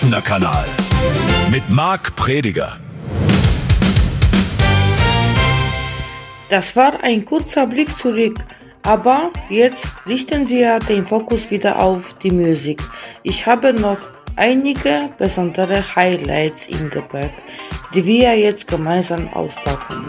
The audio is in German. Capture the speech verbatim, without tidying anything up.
offener Kanal mit Marc Prediger. Das war ein kurzer Blick zurück, aber jetzt richten wir den Fokus wieder auf die Musik. Ich habe noch einige besondere Highlights im Gepäck, die wir jetzt gemeinsam auspacken.